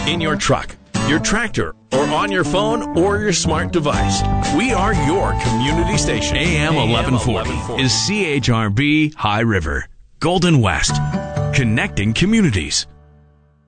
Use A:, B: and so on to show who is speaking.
A: in your truck, your tractor, or on your phone or your smart device. We are your community station. AM 1140 is CHRB High River, Golden West, connecting communities.